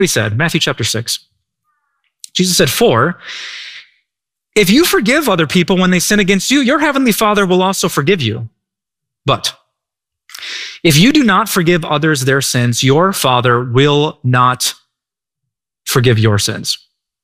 he said, Matthew chapter 6. Jesus said, "For if you forgive other people when they sin against you, your heavenly Father will also forgive you. But if you do not forgive others their sins, your Father will not forgive your sins."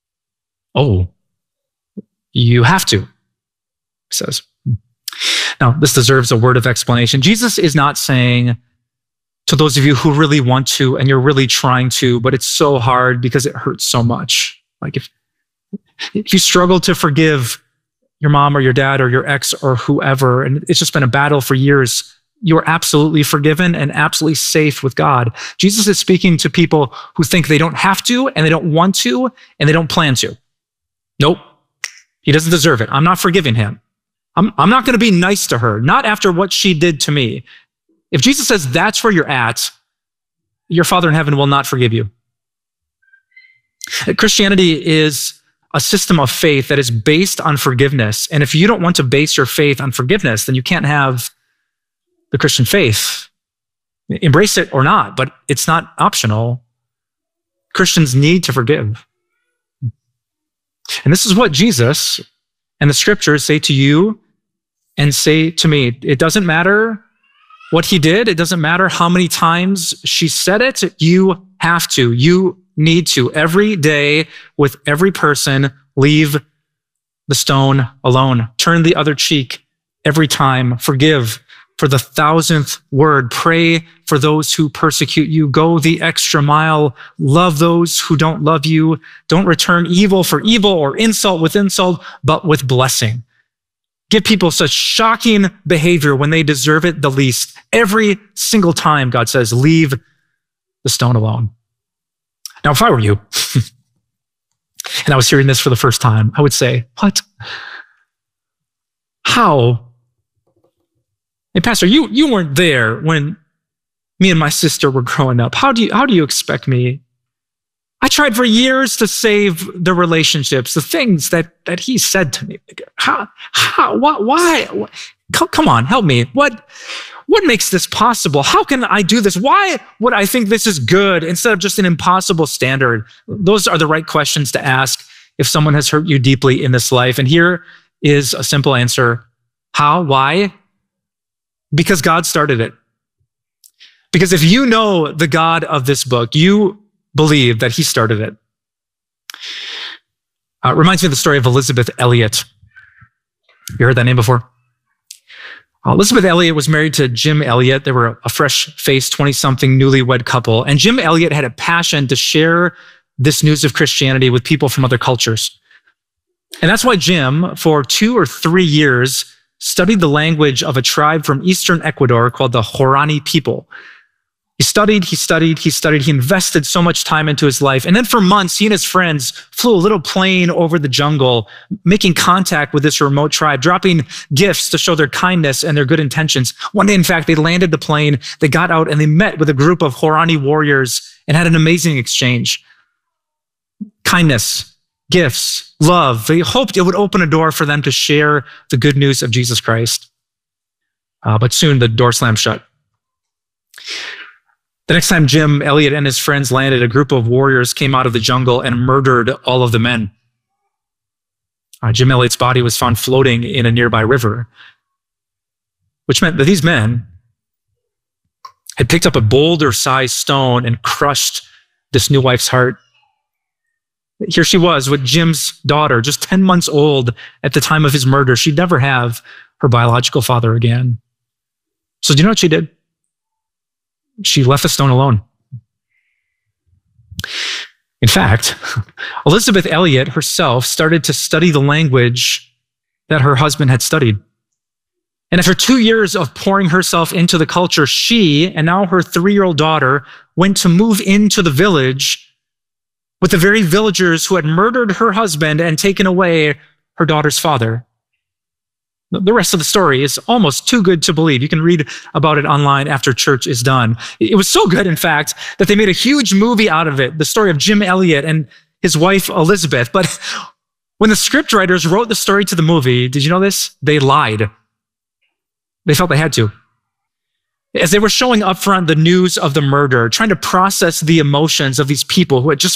Oh, you have to, he says. Now, this deserves a word of explanation. Jesus is not saying to those of you who really want to and you're really trying to, but it's so hard because it hurts so much. Like if you struggle to forgive your mom or your dad or your ex or whoever, and it's just been a battle for years, you're absolutely forgiven and absolutely safe with God. Jesus is speaking to people who think they don't have to and they don't want to and they don't plan to. Nope, he doesn't deserve it. I'm not forgiving him. I'm not going to be nice to her, not after what she did to me. If Jesus says that's where you're at, your Father in heaven will not forgive you. Christianity is a system of faith that is based on forgiveness. And if you don't want to base your faith on forgiveness, then you can't have the Christian faith. Embrace it or not, but it's not optional. Christians need to forgive. And this is what Jesus and the scriptures say to you and say to me. It doesn't matter what he did. It doesn't matter how many times she said it. You have to. You need to. Every day with every person, leave the stone alone. Turn the other cheek every time. Forgive for the 1,000th word. Pray for those who persecute you. Go the extra mile. Love those who don't love you. Don't return evil for evil or insult with insult, but with blessing. Give people such shocking behavior when they deserve it the least. Every single time, God says, leave the stone alone. Now, if I were you, and I was hearing this for the first time, I would say, what? How? Hey, Pastor, you weren't there when me and my sister were growing up. How do you expect me? I tried for years to save the relationships, the things that he said to me. Why? Come on, help me. What makes this possible? How can I do this? Why would I think this is good instead of just an impossible standard? Those are the right questions to ask if someone has hurt you deeply in this life. And here is a simple answer. How? Why? Because God started it. Because if you know the God of this book, you believe that he started it. Reminds me of the story of Elisabeth Elliot. You heard that name before? Elisabeth Elliot was married to Jim Elliot. They were a fresh-faced 20-something newlywed couple. And Jim Elliot had a passion to share this news of Christianity with people from other cultures. And that's why Jim, for 2 or 3 years, studied the language of a tribe from eastern Ecuador called the Huaorani people. He studied, he invested so much time into his life. And then for months, he and his friends flew a little plane over the jungle, making contact with this remote tribe, dropping gifts to show their kindness and their good intentions. One day, in fact, they landed the plane, they got out, and they met with a group of Huaorani warriors and had an amazing exchange. Kindness, gifts, love. They hoped it would open a door for them to share the good news of Jesus Christ. But soon the door slammed shut. The next time Jim Elliot and his friends landed, a group of warriors came out of the jungle and murdered all of the men. Jim Elliot's body was found floating in a nearby river, which meant that these men had picked up a boulder-sized stone and crushed this new wife's heart. Here she was with Jim's daughter, just 10 months old at the time of his murder. She'd never have her biological father again. So do you know what she did? She left the stone alone. In fact, Elisabeth Elliot herself started to study the language that her husband had studied. And after 2 years of pouring herself into the culture, she and now her 3-year-old daughter went to move into the village with the very villagers who had murdered her husband and taken away her daughter's father. The rest of the story is almost too good to believe. You can read about it online after church is done. It was so good, in fact, that they made a huge movie out of it, the story of Jim Elliot and his wife, Elizabeth. But when the scriptwriters wrote the story to the movie, did you know this? They lied. They felt they had to. As they were showing up front the news of the murder, trying to process the emotions of these people who had just